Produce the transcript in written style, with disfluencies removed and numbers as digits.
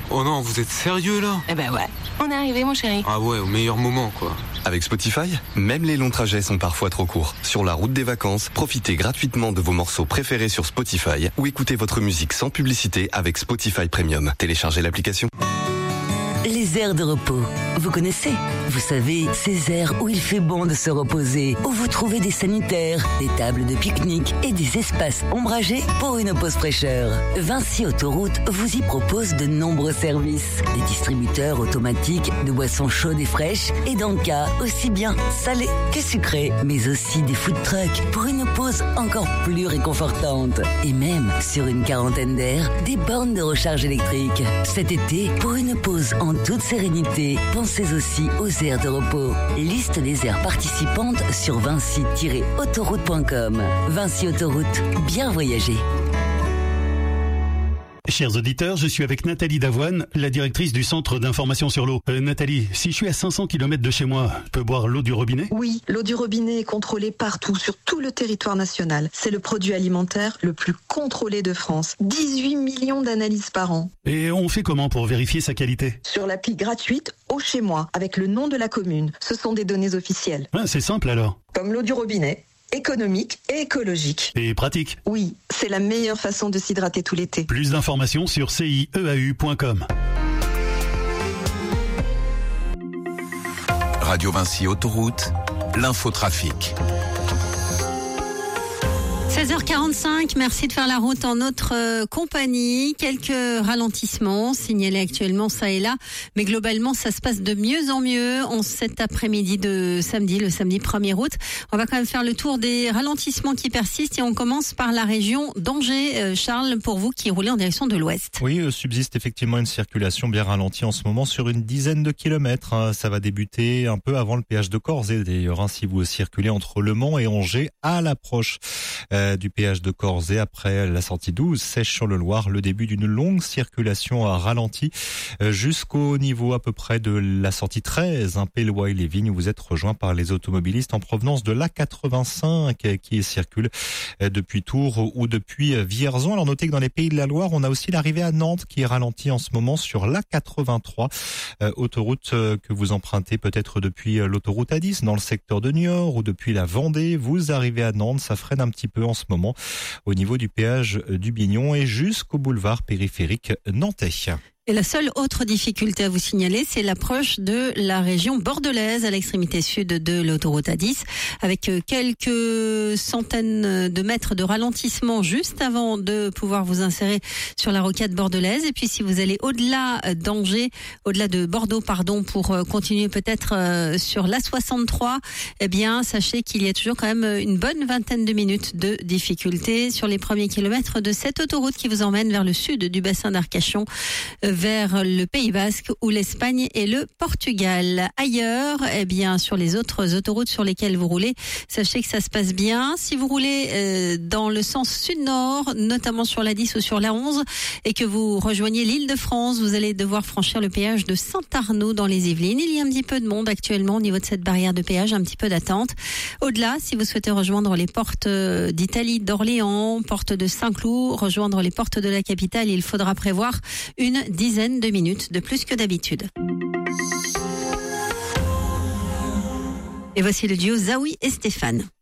Oh non, vous êtes sérieux là? Eh ben ouais, on est arrivé mon chéri. Ah ouais, au meilleur moment quoi. Avec Spotify, même les longs trajets sont parfois trop courts. Sur la route des vacances, profitez gratuitement de vos morceaux préférés sur Spotify ou écoutez votre musique sans publicité avec Spotify Premium. Téléchargez l'application. Les aires de repos. Vous connaissez? Vous savez, ces aires où il fait bon de se reposer, où vous trouvez des sanitaires, des tables de pique-nique et des espaces ombragés pour une pause fraîcheur. Vinci Autoroute vous y propose de nombreux services. Des distributeurs automatiques de boissons chaudes et fraîches et d'encas aussi bien salés que sucrés, mais aussi des food trucks pour une pause encore plus réconfortante. Et même, sur une quarantaine d'aires, des bornes de recharge électrique. Cet été, pour une pause en toute sérénité, pensez aussi aux aires de repos. Liste des aires participantes sur vinci-autoroute.com. Vinci Autoroute, bien voyager. Chers auditeurs, je suis avec Nathalie Davoine, la directrice du Centre d'information sur l'eau. Nathalie, si je suis à 500 km de chez moi, je peux boire l'eau du robinet? Oui, l'eau du robinet est contrôlée partout, sur tout le territoire national. C'est le produit alimentaire le plus contrôlé de France. 18 millions d'analyses par an. Et on fait comment pour vérifier sa qualité? Sur l'appli gratuite Eau chez moi, avec le nom de la commune. Ce sont des données officielles. Ah, c'est simple alors. Comme l'eau du robinet. Économique et écologique. Et pratique. Oui, c'est la meilleure façon de s'hydrater tout l'été. Plus d'informations sur cieau.com. Radio Vinci Autoroute, l'infotrafic. 16h45, merci de faire la route en notre compagnie. Quelques ralentissements signalés actuellement ça et là, mais globalement ça se passe de mieux en mieux en cet après-midi de samedi, le samedi 1er août. On va quand même faire le tour des ralentissements qui persistent et on commence par la région d'Angers. Charles, pour vous qui roulez en direction de l'ouest. Oui, subsiste effectivement une circulation bien ralentie en ce moment sur une dizaine de kilomètres. Ça va débuter un peu avant le péage de Corzet d'ailleurs, si vous circulez entre Le Mans et Angers à l'approche du péage de Corzet après la sortie 12 Sèche sur le Loir, le début d'une longue circulation ralentie jusqu'au niveau à peu près de la sortie 13 Pélois-et-les-Vignes, où vous êtes rejoint par les automobilistes en provenance de l'A85 qui circule depuis Tours ou depuis Vierzon. Alors notez que dans les Pays de la Loire, on a aussi l'arrivée à Nantes qui est ralentie en ce moment sur l'A83, autoroute que vous empruntez peut-être depuis l'autoroute A10 dans le secteur de Niort ou depuis la Vendée. Vous arrivez à Nantes, ça freine un petit peu en ce moment au niveau du péage du Bignon et jusqu'au boulevard périphérique nantais. Et la seule autre difficulté à vous signaler, c'est l'approche de la région bordelaise à l'extrémité sud de l'autoroute A10, avec quelques centaines de mètres de ralentissement juste avant de pouvoir vous insérer sur la rocade bordelaise. Et puis si vous allez au-delà d'Angers, au-delà de Bordeaux, pour continuer peut-être sur l'A63, eh bien sachez qu'il y a toujours quand même une bonne vingtaine de minutes de difficulté sur les premiers kilomètres de cette autoroute qui vous emmène vers le sud du bassin d'Arcachon, vers le Pays Basque ou l'Espagne et le Portugal. Ailleurs, eh bien, sur les autres autoroutes sur lesquelles vous roulez, sachez que ça se passe bien. Si vous roulez dans le sens sud-nord, notamment sur la 10 ou sur la 11, et que vous rejoignez l'Île-de-France, vous allez devoir franchir le péage de Saint-Arnaud dans les Yvelines. Il y a un petit peu de monde actuellement au niveau de cette barrière de péage, un petit peu d'attente. Au-delà, si vous souhaitez rejoindre les portes d'Italie, d'Orléans, portes de Saint-Cloud, rejoindre les portes de la capitale, il faudra prévoir une dizaine de minutes de plus que d'habitude. Et voici le duo Zaoui et Stéphane.